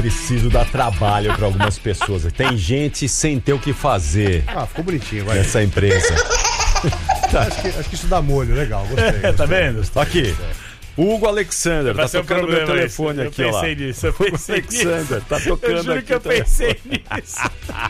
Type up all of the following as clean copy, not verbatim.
Preciso dar trabalho para algumas pessoas. Tem gente sem ter o que fazer. Ficou bonitinho, vai. Nessa empresa. Acho que isso dá molho, legal, gostei. Tá vendo? Aqui. Hugo Alexander, tá tocando meu telefone aqui, ó. Eu pensei nisso, eu pensei Alexander, tá tocando aqui. Eu juro que eu pensei nisso.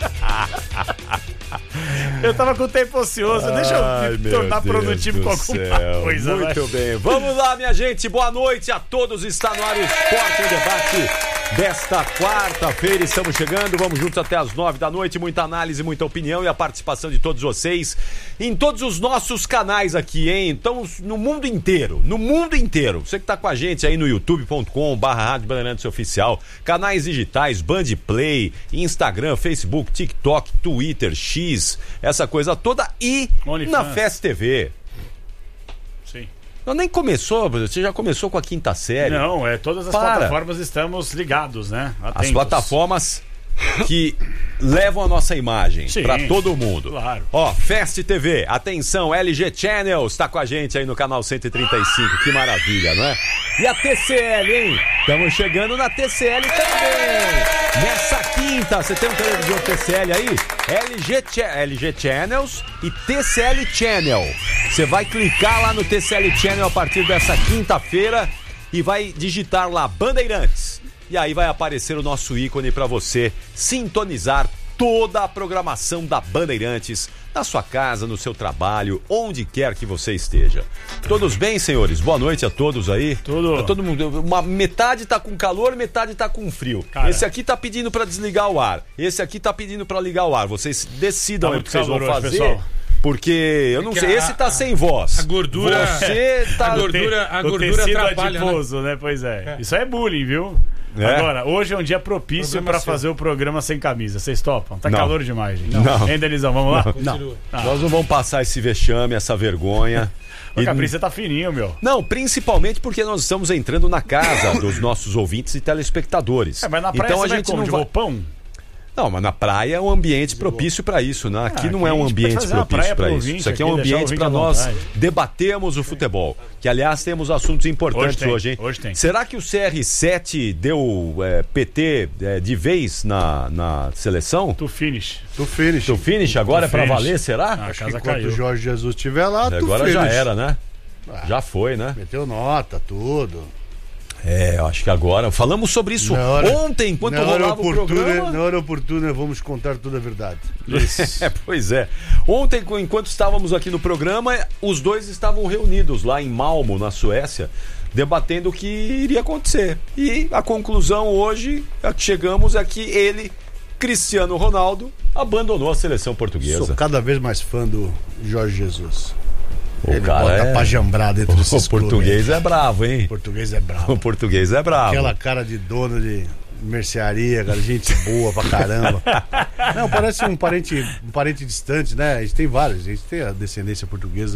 Eu tava com o tempo ocioso, deixa eu me tornar produtivo com alguma coisa. Muito bem, vamos lá, minha gente, boa noite a todos, está no ar o Esporte em Debate desta quarta-feira, estamos chegando, vamos juntos até as 9 da noite, muita análise, muita opinião e a participação de todos vocês em todos os nossos canais aqui, hein? Então, no mundo inteiro, você que tá com a gente aí no youtube.com/Rádio Bandeirantes Oficial, canais digitais, Band Play, Instagram, Facebook, TikTok, Twitter, X, essa coisa toda e na Fest TV. Sim. Não, nem começou, você já começou com a quinta série. Não, todas as plataformas estamos ligados, né? Atentos. As plataformas que levam a nossa imagem para todo mundo. Claro. Ó, Fest TV, atenção, LG Channel está com a gente aí no canal 135, que maravilha, não é? E a TCL, hein? Estamos chegando na TCL também. Nessa quinta, você tem um televisor TCL aí? LG Channels e TCL Channel. Você vai clicar lá no TCL Channel a partir dessa quinta-feira e vai digitar lá Bandeirantes. E aí vai aparecer o nosso ícone para você sintonizar toda a programação da Bandeirantes na sua casa, no seu trabalho, onde quer que você esteja. Todos bem, senhores? Boa noite a todos aí. Tudo. Todo mundo, metade tá com calor, metade tá com frio. Cara, esse aqui tá pedindo para desligar o ar. Esse aqui tá pedindo para ligar o ar. Vocês decidam o que vocês vão fazer. Pessoal. Porque eu não sei, esse tá sem voz. A gordura. Você tá. A gordura atrapalha, adiposo, né? Pois é. Isso é bullying, viu? Agora, hoje é um dia propício para fazer o programa sem camisa. Vocês topam? Tá calor demais, gente. Não. Hein, Denizão? Vamos lá? Não. Nós não vamos passar esse vexame, essa vergonha. O Capricho, você tá fininho, meu. Não, principalmente porque nós estamos entrando na casa dos nossos ouvintes e telespectadores. Mas na praia então a gente não vai... roupão? Não, mas na praia é um ambiente propício para isso, né? Aqui não é um ambiente propício para isso. Isso aqui é um ambiente para nós debatermos o futebol. Que, aliás, temos assuntos importantes hoje, hein? Hoje tem. Será que o CR7 deu PT de vez na seleção? To finish Agora é para valer, será? Acho que enquanto o Jorge Jesus estiver lá, agora já era, né? Já foi, né? Meteu nota, tudo. Eu acho que agora... Falamos sobre isso ontem, enquanto rolava o programa. Na hora oportuna, vamos contar toda a verdade. Pois é. Ontem, enquanto estávamos aqui no programa, os dois estavam reunidos lá em Malmo, na Suécia, debatendo o que iria acontecer. E a conclusão hoje, a que chegamos, é que ele, Cristiano Ronaldo, abandonou a seleção portuguesa. Sou cada vez mais fã do Jorge Jesus. O Ele cara bota pra jambrar dentro desses O português é bravo, hein? O português é bravo. O português é bravo. Aquela cara de dono de mercearia, cara, gente boa pra caramba. Não, parece um parente distante, né? A gente tem vários, a gente tem a descendência portuguesa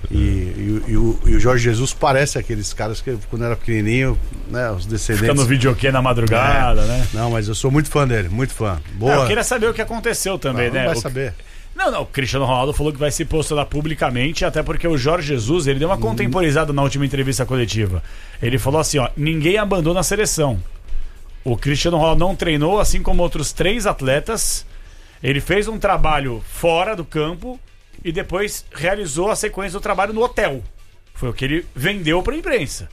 e o Jorge Jesus parece aqueles caras que quando era pequenininho, né? Os descendentes. Fica no videokê na madrugada, né? Não, mas eu sou muito fã dele, muito fã. Boa. Eu queria saber o que aconteceu também, né? Não vai saber. Não, o Cristiano Ronaldo falou que vai se posicionar publicamente, até porque o Jorge Jesus, ele deu uma contemporizada na última entrevista coletiva. Ele falou assim, ninguém abandona a seleção. O Cristiano Ronaldo não treinou, assim como outros 3 atletas. Ele fez um trabalho fora do campo e depois realizou a sequência do trabalho no hotel. Foi o que ele vendeu para a imprensa.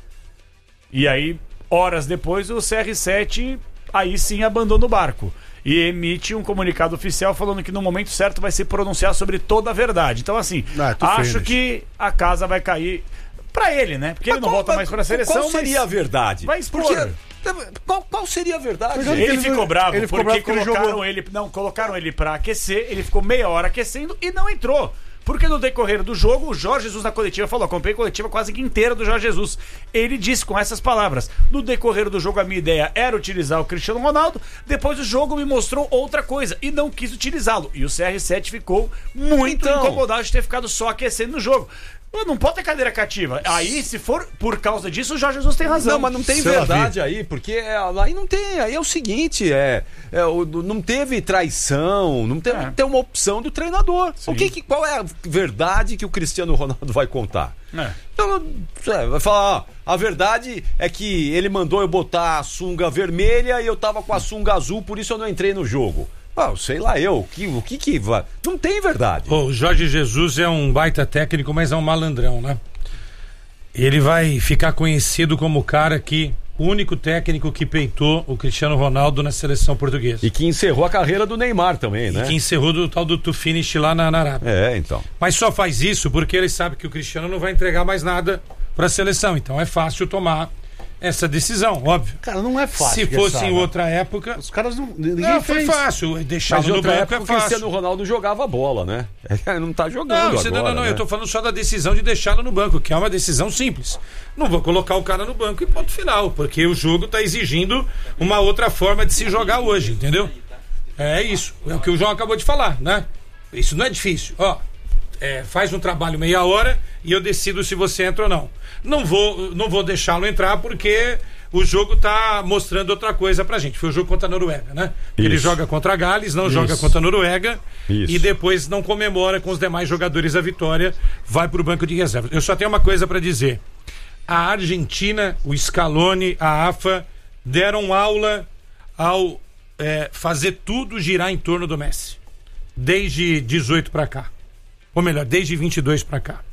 E aí, horas depois, o CR7 aí sim abandona o barco. E emite um comunicado oficial falando que no momento certo vai se pronunciar sobre toda a verdade. Então, assim, acho que a casa vai cair pra ele, né? Porque ele não volta mais pra seleção. Qual seria a verdade? Vai expor. Qual seria a verdade? Ele ficou bravo porque colocaram ele pra aquecer, ele ficou meia hora aquecendo e não entrou. Porque no decorrer do jogo, o Jorge Jesus na coletiva falou, acompanhei a coletiva quase que inteira do Jorge Jesus. Ele disse com essas palavras, no decorrer do jogo a minha ideia era utilizar o Cristiano Ronaldo, depois o jogo me mostrou outra coisa e não quis utilizá-lo. E o CR7 ficou muito incomodado de ter ficado só aquecendo no jogo. Não pode ter cadeira cativa. Aí, se for por causa disso, o Jorge Jesus tem razão. Não, mas não tem verdade aí, porque aí não tem. Aí é o seguinte, não teve traição, não tem uma opção do treinador. Qual é a verdade que o Cristiano Ronaldo vai contar? Então, vai falar, a verdade é que ele mandou eu botar a sunga vermelha e eu tava com a sunga azul, por isso eu não entrei no jogo. Sei lá o que vai... Não tem verdade. O Jorge Jesus é um baita técnico, mas é um malandrão, né? Ele vai ficar conhecido como o cara que... O único técnico que peitou o Cristiano Ronaldo na seleção portuguesa. E que encerrou a carreira do Neymar também, né? E que encerrou do tal do finish lá na Arábia. Então. Mas só faz isso porque ele sabe que o Cristiano não vai entregar mais nada pra seleção. Então é fácil tomar essa decisão, óbvio. Cara, não é fácil. Se fosse em outra época... Os caras não... Ninguém foi fácil. Deixar no banco é fácil. O Cristiano Ronaldo jogava bola, né? Ele não tá jogando agora, Não, eu tô falando só da decisão de deixá-lo no banco, que é uma decisão simples. Não vou colocar o cara no banco e ponto final, porque o jogo tá exigindo uma outra forma de se jogar hoje, entendeu? É isso. É o que o João acabou de falar, né? Isso não é difícil. Faz um trabalho meia hora e eu decido se você entra ou não. Não vou deixá-lo entrar porque o jogo tá mostrando outra coisa pra gente. Foi o jogo contra a Noruega, né? Ele joga contra a Gales, não joga contra a Noruega e depois não comemora com os demais jogadores a vitória, vai pro banco de reserva. Eu só tenho uma coisa pra dizer. A Argentina, o Scaloni, a AFA deram aula ao fazer tudo girar em torno do Messi. Desde 18 pra cá. Ou melhor, desde 22 pra cá.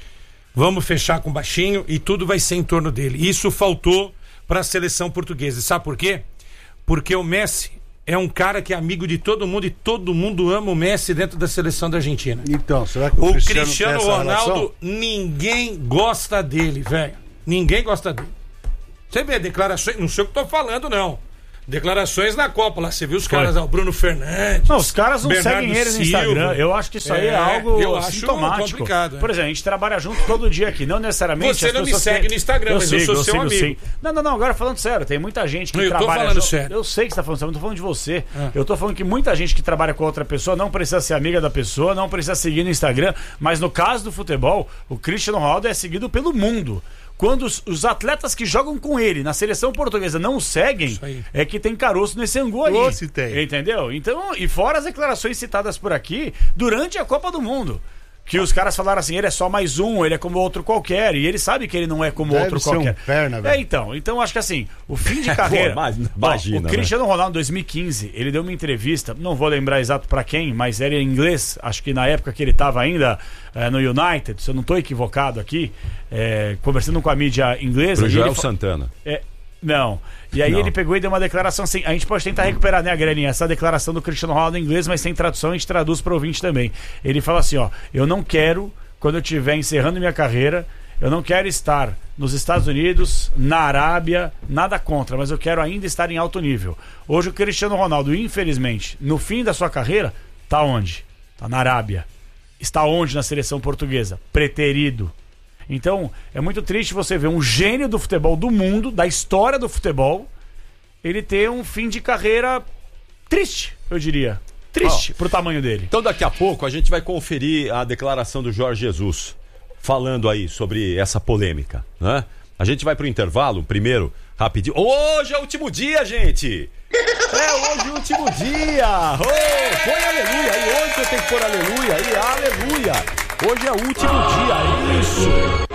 Vamos fechar com baixinho e tudo vai ser em torno dele. Isso faltou para a seleção portuguesa. Sabe por quê? Porque o Messi é um cara que é amigo de todo mundo e todo mundo ama o Messi dentro da seleção da Argentina. Então, será que o Cristiano Ronaldo, ninguém gosta dele, velho. Ninguém gosta dele. Você vê declarações, não sei o que eu tô falando, não. Declarações na Copa lá, você viu os caras, o Bruno Fernandes. Não, os caras não Bernardo seguem ele no Instagram. Eu acho que isso aí é algo sintomático. Complicado. Por exemplo, a gente trabalha junto todo dia aqui, não necessariamente. Você não me segue no Instagram, mas eu sou seu amigo. Sim. Não, agora falando sério, tem muita gente que trabalha. Eu tô falando sério. Eu sei que você tá falando sério, não tô falando de você. Eu tô falando que muita gente que trabalha com outra pessoa não precisa ser amiga da pessoa, não precisa seguir no Instagram, mas no caso do futebol, o Cristiano Ronaldo é seguido pelo mundo. Quando os atletas que jogam com ele na seleção portuguesa não o seguem, é que tem caroço nesse angu aí. Se tem. Entendeu? Então, e fora as declarações citadas por aqui durante a Copa do Mundo. Que os caras falaram assim, ele é só mais um, ele é como outro qualquer. E ele sabe que ele não é como outro qualquer. Perna, velho. Então acho que assim, o fim de carreira. Imagina, o Cristiano Ronaldo, em 2015, ele deu uma entrevista, não vou lembrar exato pra quem, mas era em inglês, acho que na época que ele tava ainda no United, se eu não tô equivocado aqui, conversando com a mídia inglesa. Pro Joel Santana. Não. E aí ele pegou e deu uma declaração assim. A gente pode tentar recuperar, né, Grelinha? Essa declaração do Cristiano Ronaldo em inglês, mas sem tradução, a gente traduz para o ouvinte também. Ele fala assim, eu não quero, quando eu estiver encerrando minha carreira, eu não quero estar nos Estados Unidos, na Arábia, nada contra, mas eu quero ainda estar em alto nível. Hoje o Cristiano Ronaldo, infelizmente, no fim da sua carreira, tá onde? Tá na Arábia. Está onde na seleção portuguesa? Preterido. Então, é muito triste você ver um gênio do futebol do mundo, da história do futebol, ele ter um fim de carreira triste, eu diria. Triste pro tamanho dele. Então, daqui a pouco, a gente vai conferir a declaração do Jorge Jesus, falando aí sobre essa polêmica, né? A gente vai pro intervalo, primeiro, rapidinho. Hoje é o último dia, gente! Hoje é o último dia! Põe aleluia aí, hoje você tem que pôr aleluia aí, aleluia! Hoje é o último dia, isso!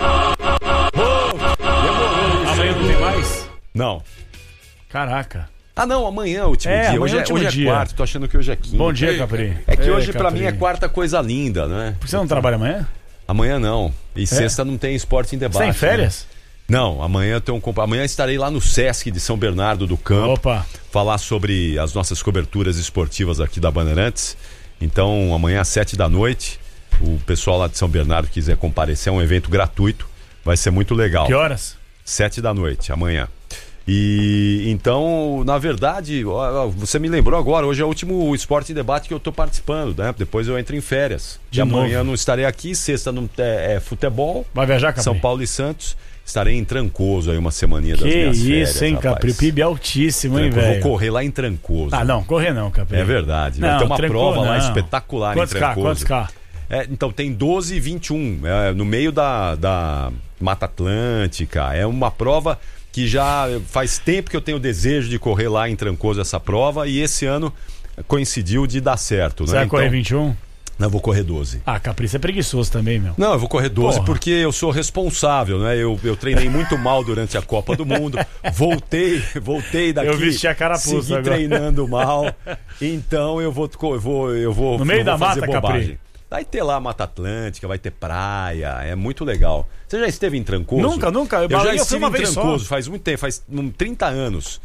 Demorou isso. Amanhã não tem mais? Não. Caraca. Não, amanhã é o último dia. Hoje é quarto, tô achando que hoje é quinta. Bom dia, Capri. É que hoje pra mim é quarta coisa linda, né? Você não trabalha amanhã? Amanhã não. E sexta não tem esporte em debate. Você tá em férias? Né? Não, amanhã amanhã estarei lá no Sesc de São Bernardo do Campo. Opa. Falar sobre as nossas coberturas esportivas aqui da Bandeirantes. Então, amanhã às 7h, o pessoal lá de São Bernardo quiser comparecer, é um evento gratuito, vai ser muito legal. Que horas? 7h, amanhã. E então, na verdade, você me lembrou agora, hoje é o último Esporte em Debate que eu tô participando, né? Depois eu entro em férias. De amanhã novo. não estarei aqui, sexta não é futebol. Vai viajar, Capri? São Paulo e Santos. Estarei em Trancoso aí uma semaninha das minhas férias. Que isso, hein, Capri? PIB altíssimo, hein, velho? velho? Vou correr lá em Trancoso. Não, correr não, Capri. É verdade. Vai ter uma prova lá espetacular em Trancoso. Quantos K? Então tem 12 e 21, no meio da Mata Atlântica. É uma prova que já faz tempo que eu tenho desejo de correr lá em Trancoso essa prova, e esse ano coincidiu de dar certo. Você vai correr 21? Não, eu vou correr 12. Capricho é preguiçoso também, meu. Não, eu vou correr 12 porque eu sou responsável, né? Eu treinei muito mal durante a Copa do Mundo. Voltei daqui. Eu vesti a carapuça segui agora. Treinando mal. Então eu vou no meio da mata, Capri. Vai ter lá Mata Atlântica, vai ter praia, é muito legal. Você já esteve em Trancoso? Nunca. Eu já estive em Trancoso, faz muito tempo, faz 30 anos.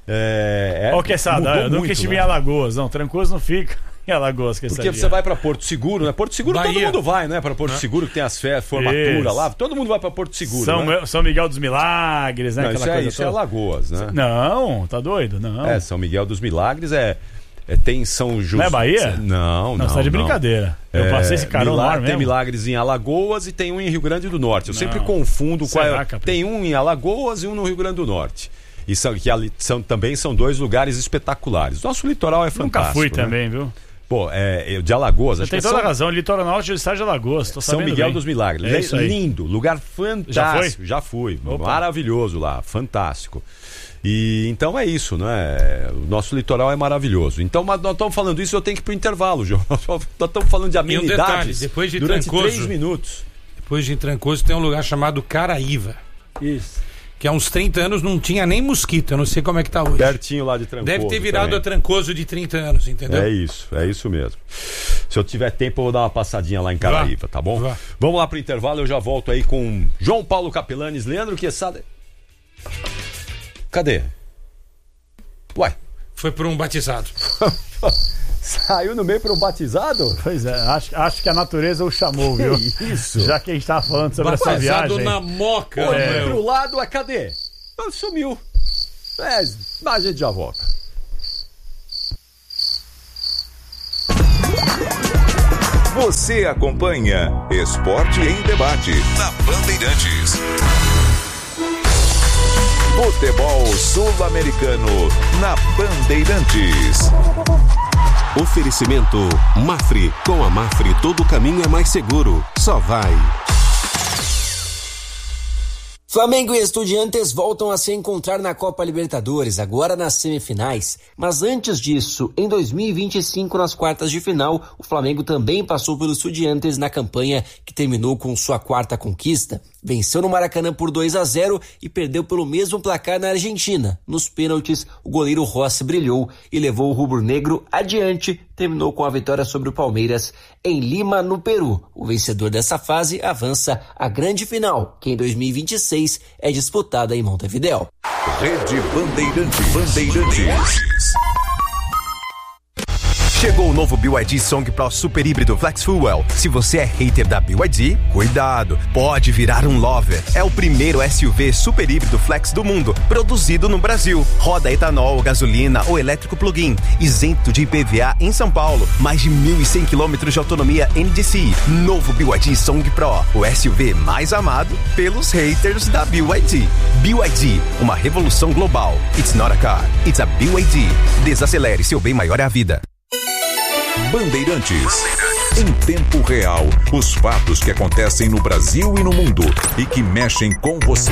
Eu nunca estive em Alagoas. Não, Trancoso não fica em Alagoas. Porque você vai pra Porto Seguro, né? Porto Seguro Bahia. Todo mundo vai, né? Pra Porto Seguro, que tem as formatura lá. Todo mundo vai pra Porto Seguro, né? São Miguel dos Milagres, né? Não, isso é Alagoas, né? Não, tá doido? Não. São Miguel dos Milagres tem São Justo. Não é Bahia? Não. Você tá de brincadeira. Eu passei esse carão lá mesmo. Tem Milagres em Alagoas e tem um em Rio Grande do Norte. Eu sempre confundo qual é. Tem um em Alagoas e um no Rio Grande do Norte. E também são dois lugares espetaculares. Nosso litoral é fantástico. Nunca fui né? também, viu? Pô, de Alagoas. Você tem toda a razão. Litoral Norte do estado de Alagoas. São Miguel dos Milagres. É lindo, lugar fantástico. Já fui. Opa. Maravilhoso lá, fantástico. E então é isso, né? O nosso litoral é maravilhoso. Então, mas nós estamos falando isso, eu tenho que ir pro intervalo, João. Nós estamos falando de amenidades depois de durante Trancoso, 3 minutos. Depois de Trancoso tem um lugar chamado Caraíva. Isso. Que há uns 30 anos não tinha nem mosquito. Eu não sei como é que tá hoje. Pertinho lá de Trancoso. Deve ter virado também. a Trancoso de 30 anos, entendeu? É isso mesmo. Se eu tiver tempo, eu vou dar uma passadinha lá em Caraíva, tá bom? Vamos lá pro intervalo, eu já volto aí com João Paulo Capelanes, Leandro Quesada. Cadê? Uai. Foi por um batizado. Saiu no meio para um batizado? Pois é, acho que a natureza o chamou, viu? Isso. Já que a gente tava falando sobre essa viagem. Na moca. Olhei pro lado, cadê? Sumiu. Mas a gente já volta. Você acompanha Esporte em Debate na Bandeirantes. Futebol Sul-Americano na Bandeirantes. Oferecimento Mafre. Com a Mafre todo caminho é mais seguro. Só vai. Flamengo e Estudiantes voltam a se encontrar na Copa Libertadores, agora nas semifinais. Mas antes disso, em 2025, nas quartas de final, o Flamengo também passou pelos Estudiantes na campanha que terminou com sua 4ª conquista. Venceu no Maracanã por 2-0 e perdeu pelo mesmo placar na Argentina. Nos pênaltis, o goleiro Rossi brilhou e levou o rubro-negro adiante. Terminou com a vitória sobre o Palmeiras em Lima, no Peru. O vencedor dessa fase avança à grande final, que em 2026 é disputada em Montevidéu. Rede Bandeirantes. Chegou o novo BYD Song Pro Super Híbrido Flex Fuel. Se você é hater da BYD, cuidado, pode virar um lover. É o primeiro SUV super híbrido flex do mundo, produzido no Brasil. Roda etanol, gasolina ou elétrico plug-in, isento de IPVA em São Paulo. Mais de 1.100 km de autonomia NDCi. Novo BYD Song Pro, o SUV mais amado pelos haters da BYD. BYD, uma revolução global. It's not a car, it's a BYD. Desacelere, seu bem maior é a vida. Bandeirantes. Em tempo real, os fatos que acontecem no Brasil e no mundo e que mexem com você.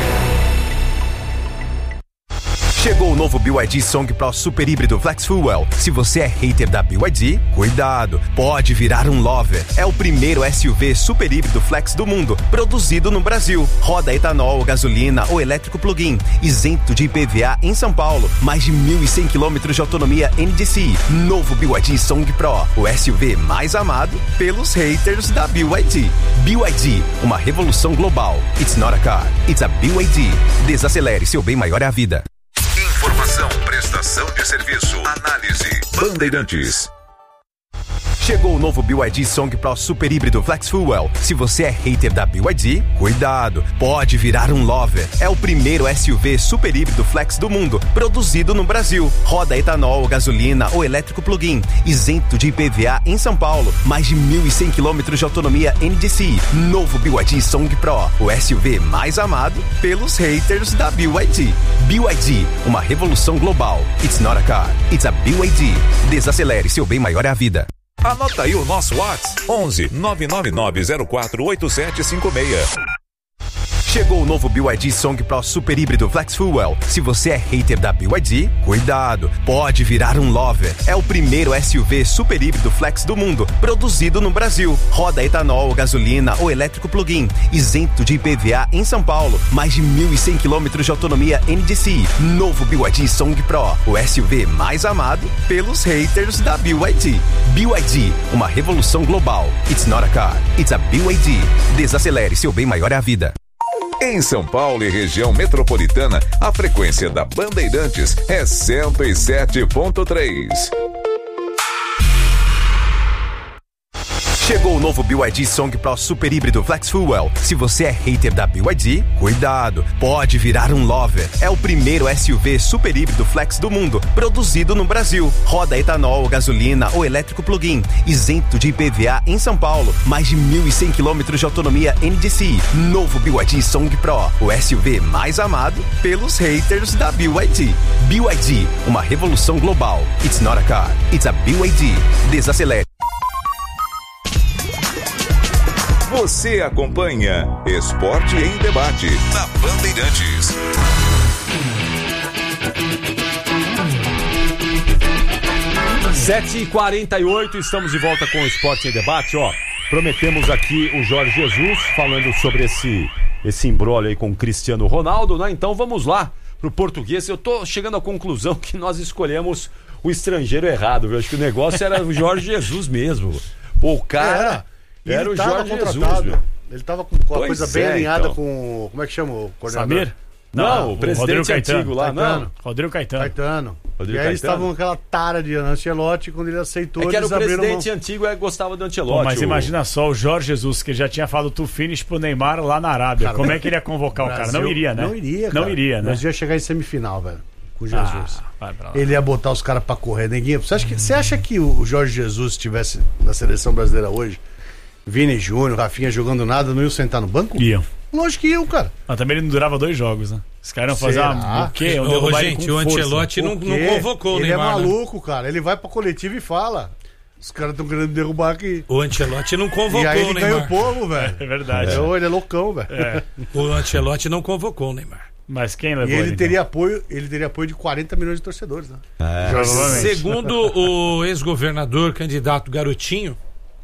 Chegou o novo BYD Song Pro Super Híbrido Flex Fuel. Se você é hater da BYD, cuidado, pode virar um lover. É o primeiro SUV super híbrido flex do mundo, produzido no Brasil. Roda etanol, gasolina ou elétrico plug-in, isento de IPVA em São Paulo. Mais de 1.100 km de autonomia NDCi. Novo BYD Song Pro, o SUV mais amado pelos haters da BYD. BYD, uma revolução global. It's not a car, it's a BYD. Desacelere, seu bem maior é a vida. Informação, prestação de serviço, análise. Bandeirantes. Chegou o novo BYD Song Pro Super Híbrido Flex Fuel. Se você é hater da BYD, cuidado, pode virar um lover. É o primeiro SUV super híbrido flex do mundo, produzido no Brasil. Roda etanol, gasolina ou elétrico plug-in, isento de IPVA em São Paulo. Mais de 1.100 km de autonomia NDCi. Novo BYD Song Pro, o SUV mais amado pelos haters da BYD. BYD, uma revolução global. It's not a car, it's a BYD. Desacelere, seu bem maior é a vida. Anota aí o nosso WhatsApp: 11 999048756. Chegou o novo BYD Song Pro Super Híbrido Flex Fuel. Se você é hater da BYD, cuidado, pode virar um lover. É o primeiro SUV super híbrido flex do mundo, produzido no Brasil. Roda etanol, gasolina ou elétrico plug-in, isento de IPVA em São Paulo. Mais de 1.100 km de autonomia NDCi. Novo BYD Song Pro, o SUV mais amado pelos haters da BYD. BYD, uma revolução global. It's not a car, it's a BYD. Desacelere, seu bem maior é a vida. Em São Paulo e região metropolitana, a frequência da Bandeirantes é 107.3. Chegou o novo BYD Song Pro Super Híbrido Flex Fuel. Se você é hater da BYD, cuidado, pode virar um lover. É o primeiro SUV super híbrido flex do mundo, produzido no Brasil. Roda etanol, gasolina ou elétrico plug-in, isento de IPVA em São Paulo. Mais de 1.100 km de autonomia NDCi. Novo BYD Song Pro, o SUV mais amado pelos haters da BYD. BYD, uma revolução global. It's not a car, it's a BYD. Desacelere. Você acompanha Esporte em Debate na Bandeirantes. Sete e 48, estamos de volta com o Esporte em Debate. Prometemos aqui o Jorge Jesus falando sobre esse imbróglio aí com o Cristiano Ronaldo, né? Então vamos lá pro português. Eu tô chegando à conclusão que nós escolhemos o estrangeiro errado, viu? Acho que o negócio era o Jorge Jesus mesmo. Pô, o cara... Era o Jorge Jesus, meu. Ele tava com a coisa bem alinhada com... Como é que chama o coordenador? Samir? Não, o presidente antigo lá, não. Rodrigo Caetano. E aí eles estavam com aquela tara de Ancelotti, quando ele aceitou, que era eles o presidente antigo gostava do Ancelotti. Mas imagina só, o Jorge Jesus, que já tinha falado to finish pro Neymar lá na Arábia. Como é que ele ia convocar o cara? Não iria, né? Não iria, cara. Não iria, né? Mas ia chegar em semifinal, velho, com Jesus. Ele ia botar os caras pra correr, neguinho. Você acha que o Jorge Jesus estivesse na seleção brasileira hoje, Vini Júnior, Rafinha jogando nada, não iam sentar no banco? Iam. Lógico que iam, cara. Mas também ele não durava 2 jogos, né? Os caras iam fazer o quê? Gente, o Ancelotti não convocou o Neymar. Ele é maluco, cara. Ele vai pra coletiva e fala: os caras estão querendo derrubar aqui. O Ancelotti não convocou o Neymar. E aí ele ganha o povo, velho. É verdade. Ele é loucão, velho. O Ancelotti não convocou o Neymar. Mas quem levou ele? Teria apoio de 40 milhões de torcedores, né? Segundo o ex-governador, candidato Garotinho,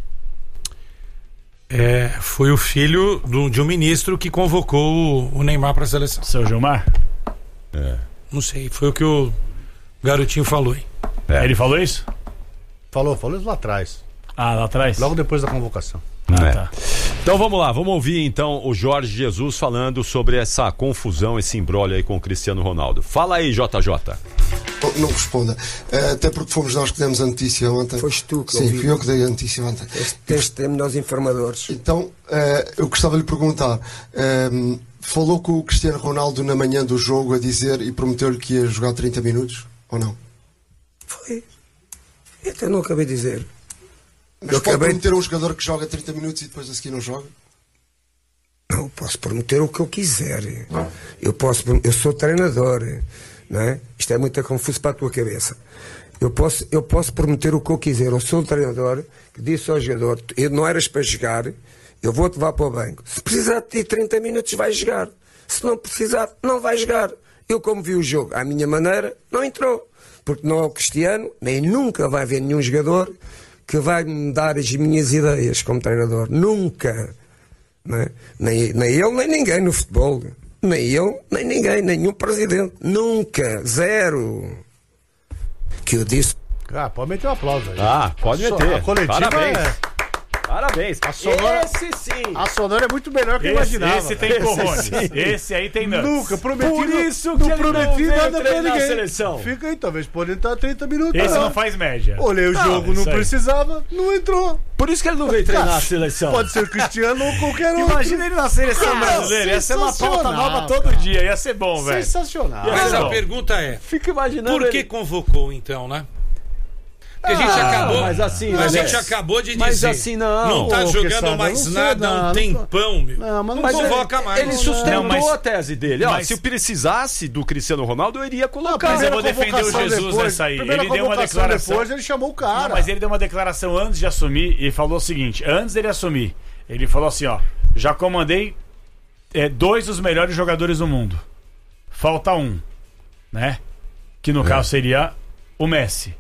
foi o filho de um ministro que convocou o Neymar para a seleção. Seu Gilmar? Não sei, foi o que o Garotinho falou aí. Ele falou isso? Falou isso lá atrás. Lá atrás? Logo depois da convocação. Tá. Então vamos lá, vamos ouvir então o Jorge Jesus falando sobre essa confusão, esse imbróglio aí com o Cristiano Ronaldo. Fala aí, JJ. Não responda, até porque fomos nós que demos a notícia ontem. Foste tu que Sim, fui eu que dei a notícia ontem. Temos nós informadores. Então, eu gostava de lhe perguntar, falou com o Cristiano Ronaldo na manhã do jogo a dizer e prometeu-lhe que ia jogar 30 minutos, ou não? Foi. Então não acabei de dizer. Mas pode prometer a um jogador que joga 30 minutos e depois a seguir não joga? Não, posso prometer o que eu quiser. Eu sou treinador, não é? Isto é muito confuso para a tua cabeça. Eu posso prometer o que eu quiser. Eu sou um treinador que disse ao jogador: não eras para jogar, eu vou-te levar para o banco. Se precisar de ti 30 minutos, vais jogar. Se não precisar, não vais jogar. Eu, como vi o jogo à minha maneira, não entrou. Porque não é o Cristiano, nem nunca vai haver nenhum jogador que vai me dar as minhas ideias como treinador. Nunca. Não é? Nem ele, nem ninguém no futebol. Nem ele, nem ninguém, nenhum presidente. Nunca. Zero. Que eu disse. Pode meter um aplauso aí. Pode meter. A coletiva Parabéns. Parabéns. A sonora, esse sim. A sonora é muito melhor que eu imaginava. Esse tem corrones. Esse aí tem nuts. Nunca prometi. Por isso que não prometi nada pra ninguém. Seleção. Fica aí, talvez pode entrar 30 minutos. Esse não faz média. Olhei o jogo, não precisava, não entrou. Por isso que ele não veio treinar a seleção. Pode ser Cristiano ou qualquer outro. Imagina ele na seleção brasileira. Ia ser uma pauta nova todo dia. Ia ser bom, velho. Sensacional. Mas a pergunta é: fica imaginando. Por que convocou então, né? Que a gente acabou. Mas assim, a gente acabou de dizer. Mas assim, não tá jogando mais nada há um tempão, meu. Não convoca mais. Ele sustentou a tese dele. Ó, se precisasse do Cristiano Ronaldo, eu iria colocar. Mas eu vou defender o Jesus nessa aí. Ele deu uma declaração. Depois ele chamou o cara. Não, mas ele deu uma declaração antes de assumir e falou o seguinte: antes dele assumir, ele falou assim: ó, já comandei 2 dos melhores jogadores do mundo. Falta um, né? Que no caso seria o Messi.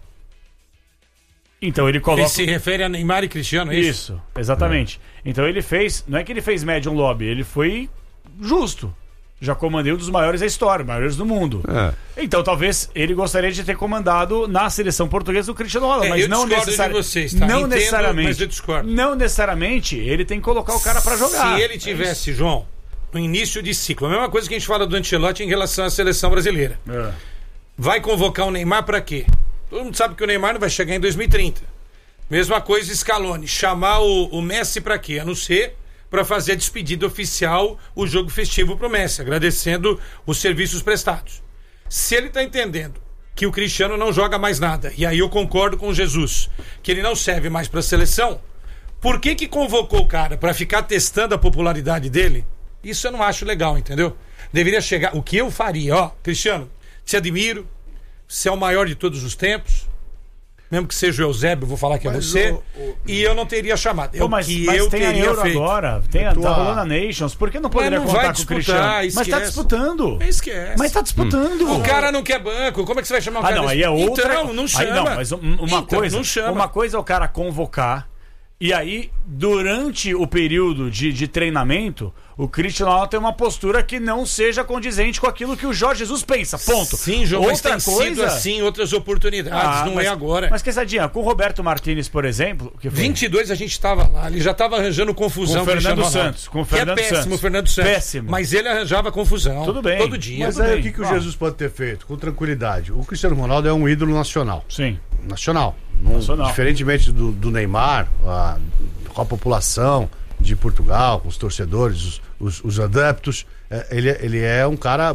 Então ele coloca. Ele se refere a Neymar e Cristiano, é isso? Isso, exatamente. Então ele fez. Não é que ele fez médium lobby, ele foi justo. Já comandei um dos maiores da história, maiores do mundo. Então talvez ele gostaria de ter comandado na seleção portuguesa o Cristiano Ronaldo, mas não necessariamente. Tá? Não Entendo, necessariamente. mas eu discordo. Não necessariamente ele tem que colocar o cara pra jogar. Se ele tivesse, João, no início de ciclo, a mesma coisa que a gente fala do Ancelotti em relação à seleção brasileira. Vai convocar o Neymar pra quê? Todo mundo sabe que o Neymar não vai chegar em 2030. Mesma coisa Scaloni, chamar o Messi pra quê? A não ser para fazer a despedida oficial, o jogo festivo pro Messi, agradecendo os serviços prestados. Se ele tá entendendo que o Cristiano não joga mais nada, e aí eu concordo com o Jesus, que ele não serve mais pra seleção, por que convocou o cara? Pra ficar testando a popularidade dele? Isso eu não acho legal, entendeu? Deveria chegar, o que eu faria, ó, Cristiano, te admiro, você é o maior de todos os tempos, mesmo que seja o Eusébio, eu vou falar que é você, e eu não teria chamado. Mas eu tem a Euro feito. Agora, tá rolando a Nations, por que não poderia contar com o Cristiano? Esquece. Mas tá disputando. Esquece. Mas tá disputando. O cara não quer banco, como é que você vai chamar o cara? Não, aí é outra. Então, não chama. Aí não, mas uma coisa é o cara convocar, e aí, durante o período de treinamento, o Cristiano Ronaldo tem uma postura que não seja condizente com aquilo que o Jorge Jesus pensa. Ponto. Sim, João, mas tem sido assim outras oportunidades, é agora. Mas, Quesadinha, com o Roberto Martínez, por exemplo... Que foi? 22 a gente estava lá, ele já estava arranjando confusão com o Fernando Santos. Com o Fernando Santos. Péssimo, o Fernando Santos. Péssimo. Mas ele arranjava confusão. Tudo bem. Todo dia. Mas aí o que o Jesus pode ter feito? Com tranquilidade. O Cristiano Ronaldo é um ídolo nacional. Sim. Nacional. Diferentemente do Neymar, com a população de Portugal, com os torcedores, os adeptos, ele é um cara...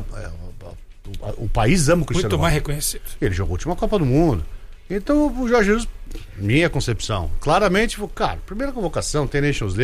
o país ama o Cristiano Ronaldo. Muito mais reconhecido. Ele jogou a última Copa do Mundo. Então o Jorge Jesus, minha concepção, claramente, cara, primeira convocação, tem Nations League.